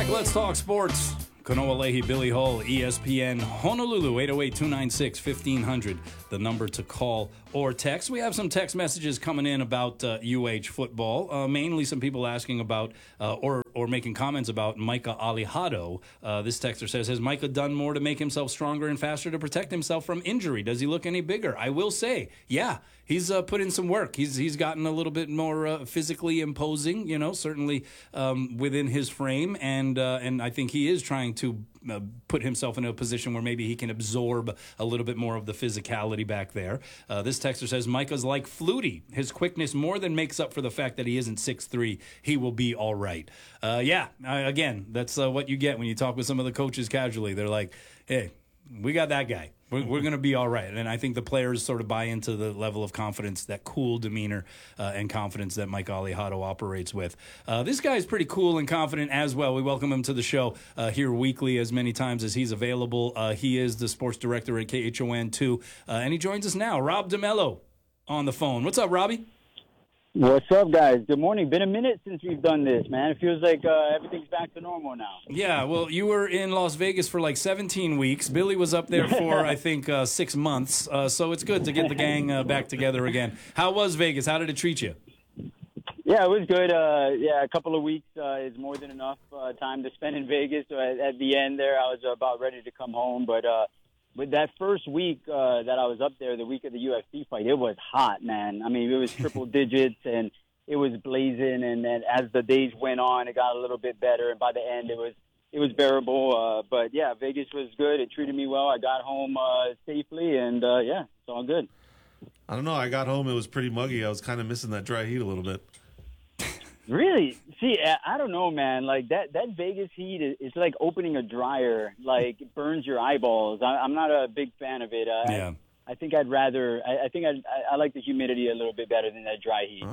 back. Let's talk sports. Kanoa Leahy, Billy Hull, ESPN Honolulu, 808-296-1500, the number to call or text. We have some text messages coming in about football, mainly some people asking about or making comments about Micah Alejado. This texter says, has Micah done more to make himself stronger and faster to protect himself from injury? Does he look any bigger? I will say, yeah, he's put in some work. He's gotten a little bit more physically imposing, certainly within his frame, and I think he is trying to put himself in a position where maybe he can absorb a little bit more of the physicality back there. This texter says, Micah's like Flutie. His quickness more than makes up for the fact that he isn't 6'3". He will be all right. Again, that's what you get when you talk with some of the coaches casually. They're like, hey, we got that guy. We're going to be all right. And I think the players sort of buy into the level of confidence, that cool demeanor and confidence that Mike Alejado operates with. This guy is pretty cool and confident as well. We welcome him to the show here weekly as many times as he's available. He is the sports director at KHON2, and he joins us now. Rob DeMello on the phone. What's up, Robbie? What's up, guys? Good morning. Been a minute since we've done this, man. It feels like everything's back to normal now. Yeah, well, you were in Las Vegas for like 17 weeks. Billy was up there for, I think, 6 months. So it's good to get the gang back together again. How was Vegas? How did it treat you? Yeah, it was good. A couple of weeks is more than enough time to spend in Vegas. So at the end there, I was about ready to come home. But with that first week that I was up there, the week of the UFC fight, it was hot, man. I mean, it was triple digits, and it was blazing. And then as the days went on, it got a little bit better. And by the end, it was bearable. But, yeah, Vegas was good. It treated me well. I got home safely, and, it's all good. I don't know. I got home. It was pretty muggy. I was kind of missing that dry heat a little bit. Really? See, I don't know, man. Like that Vegas heat is like opening a dryer. Like it burns your eyeballs. I'm not a big fan of it. Yeah. I think I'd rather. I like the humidity a little bit better than that dry heat.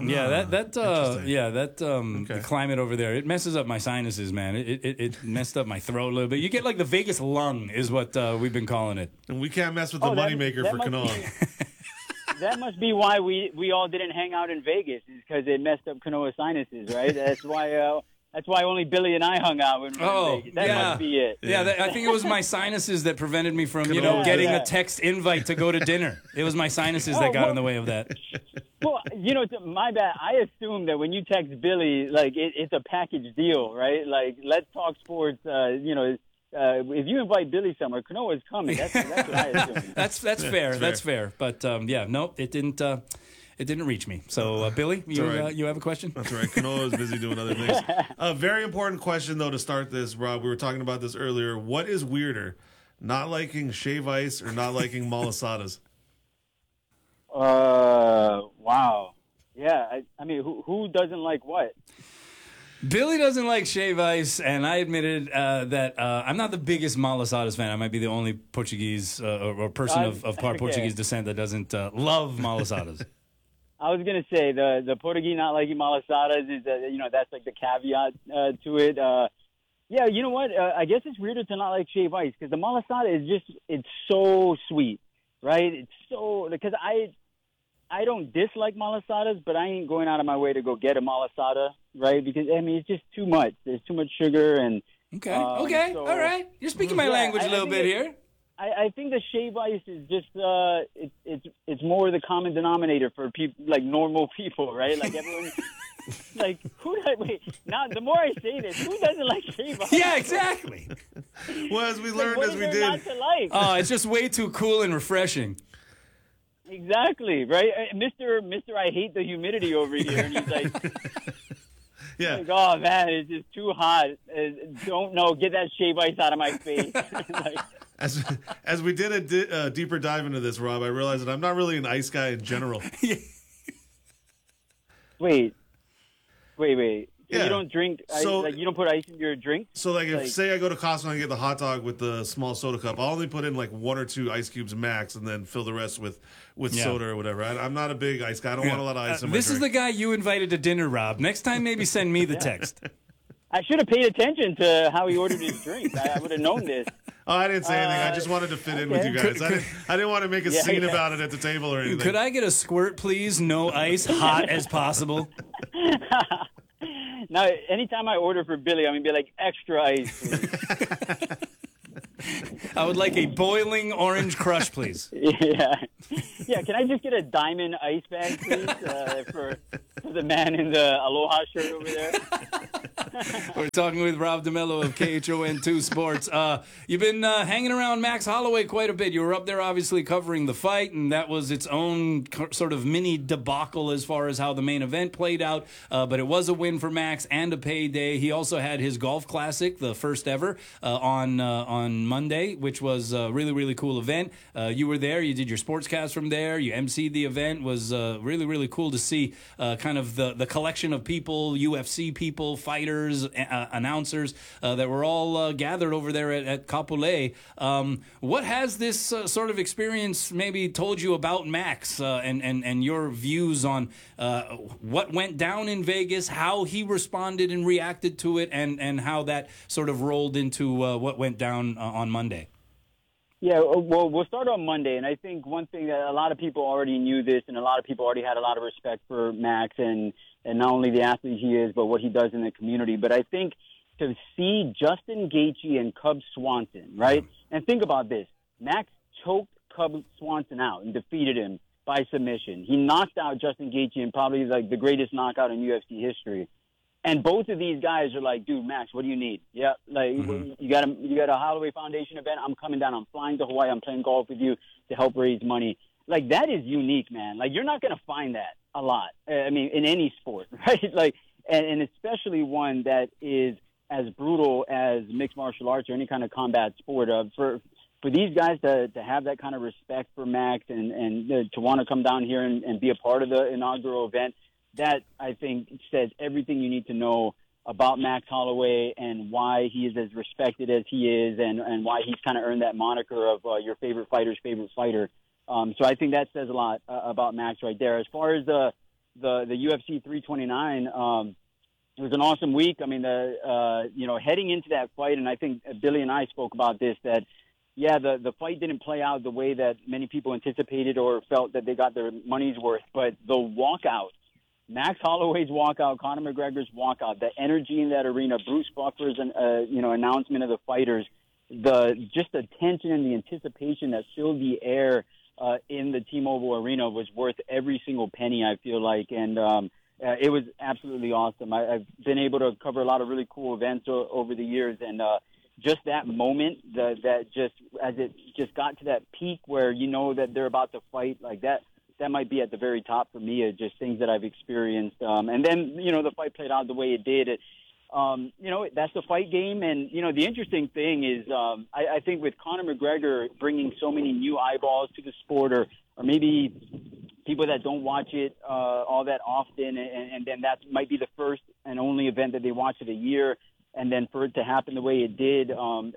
The climate over there, it messes up my sinuses, man. It messed up my throat a little bit. You get like the Vegas lung, is what we've been calling it. And we can't mess with the moneymaker for Kanoa. That must be why we all didn't hang out in Vegas, is because it messed up Kanoa's sinuses, right? That's why only Billy and I hung out when we were in Vegas. That must be it. Yeah, I think it was my sinuses that prevented me from, getting a text invite to go to dinner. It was my sinuses that got in the way of that. Well, my bad. I assume that when you text Billy, like it's a package deal, right? Like, let's talk sports. If you invite Billy somewhere, Kanoa is coming. That's what I assume. That's fair. That's fair. But nope, it didn't. It didn't reach me. So, Billy, you have a question? That's right. Kanoa is busy doing other things. A very important question, though, to start this, Rob. We were talking about this earlier. What is weirder, not liking shave ice or not liking malasadas? Wow. Yeah. I mean, who doesn't like what? Billy doesn't like shave ice, and I admitted that I'm not the biggest malasadas fan. I might be the only Portuguese or person of part Portuguese descent that doesn't love malasadas. I was going to say the Portuguese not liking malasadas is, that's like the caveat to it. Yeah, you know what? I guess it's weirder to not like shave ice because the malasada is it's so sweet, right? It's so, because I don't dislike malasadas, but I ain't going out of my way to go get a malasada, right? Because, I mean, it's just too much. There's too much sugar and... Okay, all right. You're speaking my language a little bit here. I think the shave ice is just it's more the common denominator for people, like normal people, right? Like everyone, like now the more I say this, who doesn't like shave ice? Yeah, exactly. Well, as we learned, what as is we there did. not to like? Oh, it's just way too cool and refreshing. Exactly, right, Mister. I hate the humidity over here, and he's like. Yeah. Like, oh man, it's just too hot. Don't know. Get that shave ice out of my face. As we did a deeper dive into this, Rob, I realized that I'm not really an ice guy in general. Wait. So Yeah. you don't drink ice, you don't put ice in your drink? So, if say I go to Costco and I get the hot dog with the small soda cup, I'll only put in like 1 or 2 ice cubes max and then fill the rest with soda or whatever. I'm not a big ice guy. I don't want a lot of ice in my This drink. is the guy you invited to dinner, Rob. Next time, maybe send me the text. I should have paid attention to how he ordered his drink. I would have known this. Oh, I didn't say anything. I just wanted to fit in with you guys. I didn't want to make a scene about it at the table or anything. Could I get a squirt, please? No ice, hot as possible. Now, anytime I order for Billy, I'm going to be like, extra ice, please. I would like a boiling orange crush, please. Yeah. Yeah, can I just get a diamond ice bag, please, for the man in the Aloha shirt over there? We're talking with Rob DeMello of KHON2 Sports. You've been hanging around Max Holloway quite a bit. You were up there obviously covering the fight, and that was its own sort of mini debacle as far as how the main event played out. But it was a win for Max and a payday. He also had his golf classic, the first ever, on Monday, which was a really, really cool event. You were there. You did your sportscast from there. You emceed the event. It was really, really cool to see kind of the collection of people, UFC people, fighters, announcers that were all gathered over there at Kapolei. What has this sort of experience maybe told you about Max and your views on what went down in Vegas, how he responded and reacted to it, and how that sort of rolled into what went down on Monday? Yeah, well, we'll start on Monday, and I think one thing that a lot of people already knew this, and a lot of people already had a lot of respect for Max and not only the athlete he is, but what he does in the community. But I think to see Justin Gaethje and Cub Swanson, right? And think about this. Max choked Cub Swanson out and defeated him by submission. He knocked out Justin Gaethje in probably like the greatest knockout in UFC history. And both of these guys are like, dude, Max, what do you need? Yeah, like you got a Holloway Foundation event. I'm coming down. I'm flying to Hawaii. I'm playing golf with you to help raise money. Like, that is unique, man. Like, you're not going to find that a lot. I mean, in any sport, right? Like, and especially one that is as brutal as mixed martial arts or any kind of combat sport. For these guys to have that kind of respect for Max and to want to come down here and be a part of the inaugural event, that, I think, says everything you need to know about Max Holloway and why he is as respected as he is and why he's kind of earned that moniker of your favorite fighter's favorite fighter. So I think that says a lot about Max right there. As far as the UFC 329, it was an awesome week. I mean, heading into that fight, and I think Billy and I spoke about this, that, yeah, the fight didn't play out the way that many people anticipated or felt that they got their money's worth, but the walkout, Max Holloway's walkout, Conor McGregor's walkout, the energy in that arena, Bruce Buffer's announcement of the fighters, just the tension and the anticipation that filled the air in the T-Mobile Arena was worth every single penny, I feel like, and it was absolutely awesome. I've been able to cover a lot of really cool events over the years, and just that moment, that just as it just got to that peak where you know that they're about to fight, like that might be at the very top for me of just things that I've experienced. And then, the fight played out the way it did. That's the fight game. And, the interesting thing is I think with Conor McGregor bringing so many new eyeballs to the sport or maybe people that don't watch it all that often, and then that might be the first and only event that they watch of the year, and then for it to happen the way it did,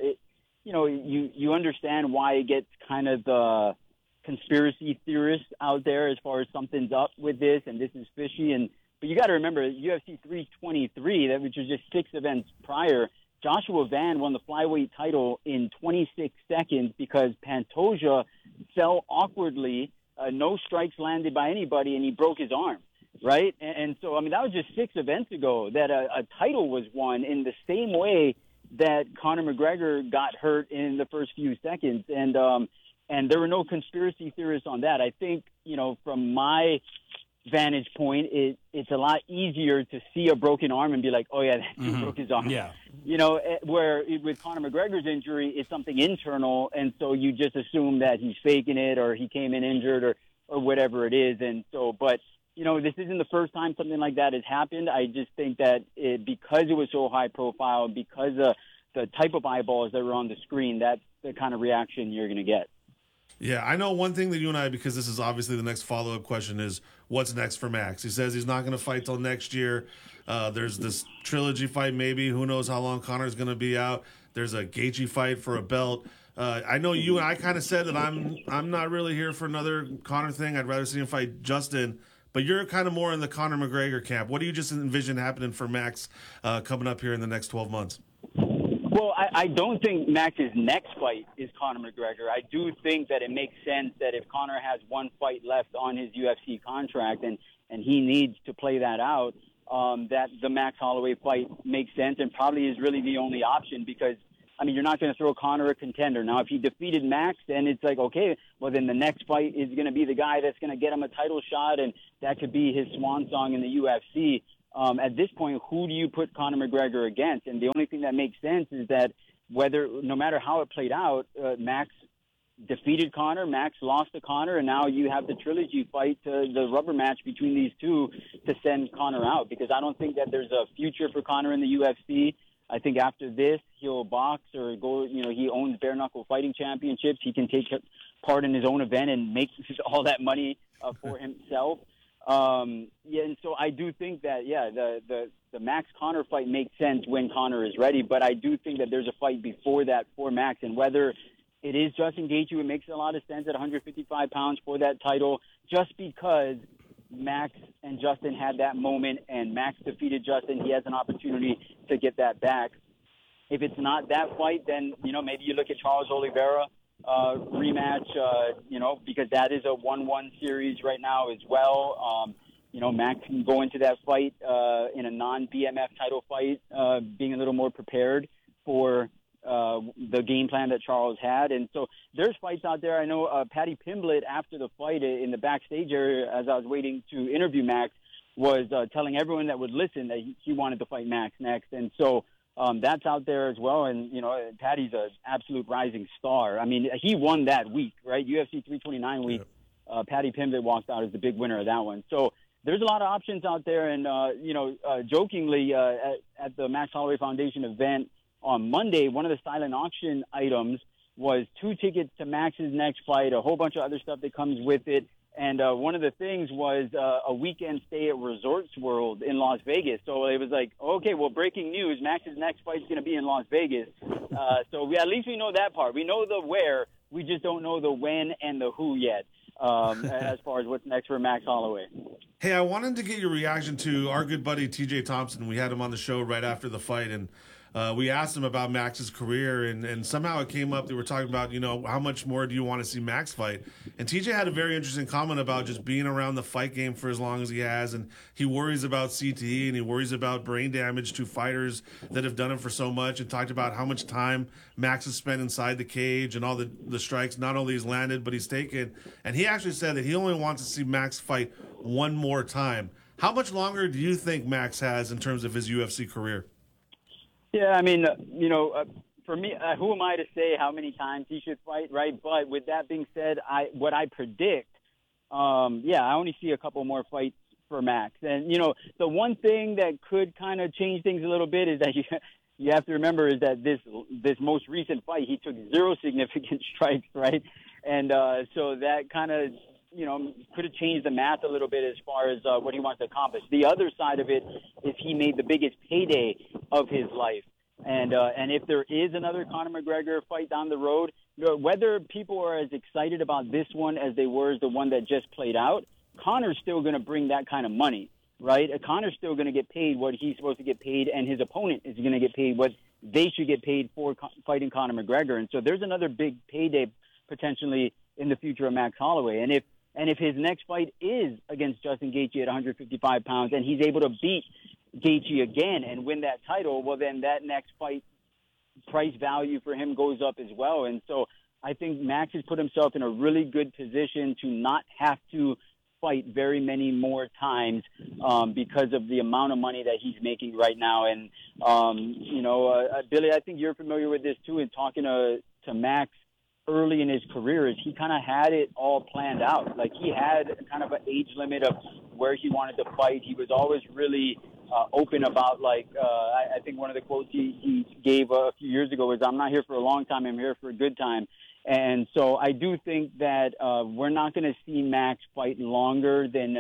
you understand why it gets kind of the conspiracy theorists out there as far as something's up with this and this is fishy. But you got to remember, UFC 323, which was just 6 events prior, Joshua Van won the flyweight title in 26 seconds because Pantoja fell awkwardly, no strikes landed by anybody, and he broke his arm, right? And so, I mean, that was just 6 events ago that a title was won in the same way that Conor McGregor got hurt in the first few seconds. And there were no conspiracy theorists on that. I think, from my vantage point, it's a lot easier to see a broken arm and be like, oh, yeah, that dude broke his arm. Yeah. Where with Conor McGregor's injury, it's something internal, and so you just assume that he's faking it or he came in injured or whatever it is. And so, but, this isn't the first time something like that has happened. I just think that because it was so high profile, because of the type of eyeballs that were on the screen, that's the kind of reaction you're going to get. Yeah, I know one thing that you and I, because this is obviously the next follow-up question, is what's next for Max? He says he's not going to fight till next year. There's this trilogy fight maybe. Who knows how long Conor's going to be out. There's a Gaethje fight for a belt. I know you and I kind of said that I'm not really here for another Conor thing. I'd rather see him fight Justin. But you're kind of more in the Conor McGregor camp. What do you just envision happening for Max coming up here in the next 12 months? Well, I don't think Max's next fight is Conor McGregor. I do think that it makes sense that if Conor has one fight left on his UFC contract and he needs to play that out, that the Max Holloway fight makes sense and probably is really the only option because, I mean, you're not going to throw Conor a contender. Now, if he defeated Max, then it's like, okay, well, then the next fight is going to be the guy that's going to get him a title shot, and that could be his swan song in the UFC. At this point, who do you put Conor McGregor against? And the only thing that makes sense is that no matter how it played out, Max defeated Conor, Max lost to Conor, and now you have the trilogy fight, the rubber match between these two to send Conor out, because I don't think that there's a future for Conor in the UFC. I think after this, he'll box or go, he owns bare knuckle fighting championships. He can take part in his own event and make all that money for himself. And so I do think that, the Max Conor fight makes sense when Conor is ready, but I do think that there's a fight before that for Max, and whether it is Justin Gaethje, it makes a lot of sense at 155 pounds for that title, just because Max and Justin had that moment, and Max defeated Justin. He has an opportunity to get that back. If it's not that fight, then, maybe you look at Charles Oliveira rematch, because that is a 1-1 series right now as well. Max can go into that fight in a non-BMF title fight, being a little more prepared for the game plan that Charles had. And so there's fights out there. I know Paddy Pimblett, after the fight in the backstage area, as I was waiting to interview Max, was telling everyone that would listen that he wanted to fight Max next. And so that's out there as well. And, Paddy's an absolute rising star. I mean, he won that week, right? UFC 329 week. Paddy Pimblett walked out as the big winner of that one. So there's a lot of options out there. And, jokingly, at the Max Holloway Foundation event on Monday, one of the silent auction items was 2 tickets to Max's next fight, a whole bunch of other stuff that comes with it. And one of the things was a weekend stay at Resorts World in Las Vegas. So it was like, okay, well, breaking news, Max's next fight's going to be in Las Vegas. So at least we know that part. We know the where. We just don't know the when and the who yet, as far as what's next for Max Holloway. Hey, I wanted to get your reaction to our good buddy TJ Thompson. We had him on the show right after the fight, and we asked him about Max's career, and somehow it came up. They were talking about, how much more do you want to see Max fight? And TJ had a very interesting comment about just being around the fight game for as long as he has, and he worries about CTE, and he worries about brain damage to fighters that have done it for so much, and talked about how much time Max has spent inside the cage and all the strikes not only he's landed, but he's taken. And he actually said that he only wants to see Max fight one more time. How much longer do you think Max has in terms of his UFC career? Yeah, I mean, for me, who am I to say how many times he should fight, right? But with that being said, what I predict, I only see a couple more fights for Max. And, the one thing that could kind of change things a little bit is that you have to remember is that this most recent fight, he took 0 significant strikes, right? And so that kind of, could have changed the math a little bit as far as what he wants to accomplish. The other side of it is he made the biggest payday of his life. And if there is another Conor McGregor fight down the road, whether people are as excited about this one as they were as the one that just played out, Conor's still going to bring that kind of money, right? Conor's still going to get paid what he's supposed to get paid, and his opponent is going to get paid what they should get paid for fighting Conor McGregor. And so there's another big payday potentially in the future of Max Holloway. And if his next fight is against Justin Gaethje at 155 pounds and he's able to beat Gaethje again and win that title, well, then that next fight price value for him goes up as well. And so I think Max has put himself in a really good position to not have to fight very many more times because of the amount of money that he's making right now. And, Billy, I think you're familiar with this too, in talking to Max early in his career, is he kind of had it all planned out. Like, he had kind of an age limit of where he wanted to fight. He was always really open about, I think one of the quotes he gave a few years ago was, "I'm not here for a long time, I'm here for a good time." And so I do think that we're not going to see Max fight longer than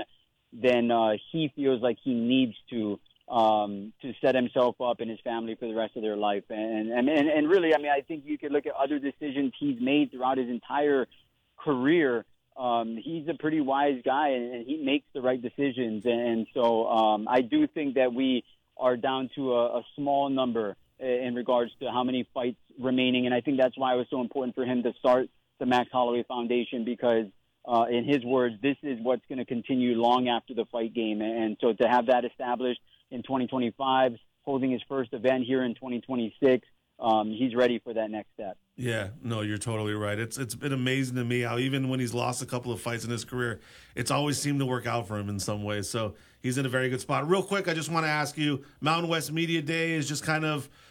he feels like he needs to set himself up and his family for the rest of their life. And really, I mean, I think you could look at other decisions he's made throughout his entire career. He's a pretty wise guy, and he makes the right decisions. And so I do think that we are down to a small number in regards to how many fights remaining. And I think that's why it was so important for him to start the Max Holloway Foundation, because in his words, this is what's going to continue long after the fight game. And so to have that established in 2025, holding his first event here in 2026. He's ready for that next step. Yeah, no, you're totally right. It's been amazing to me how even when he's lost a couple of fights in his career, it's always seemed to work out for him in some ways. So he's in a very good spot. Real quick, I just want to ask you, Mountain West Media Day is just kind of